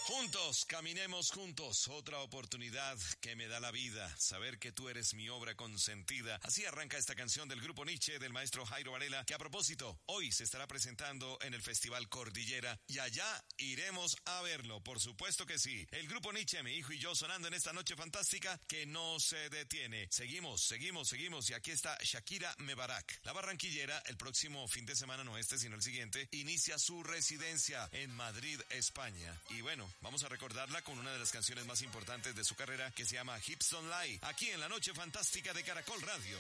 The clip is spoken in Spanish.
Juntos, caminemos juntos, otra oportunidad que me da la vida, saber que tú eres mi obra consentida. Así arranca esta canción del grupo Nietzsche, del maestro Jairo Varela, que a propósito, hoy se estará presentando en el Festival Cordillera, y allá iremos a verlo, por supuesto que sí. El grupo Nietzsche, mi hijo y yo sonando en esta noche fantástica que no se detiene. Seguimos, y aquí está Shakira Mebarak. La barranquillera, el próximo fin de semana, no este, sino el siguiente, inicia su residencia en Madrid, España. Y bueno, vamos a recordarla con una de las canciones más importantes de su carrera que se llama Hips Don't Lie, aquí en la Noche Fantástica de Caracol Radio.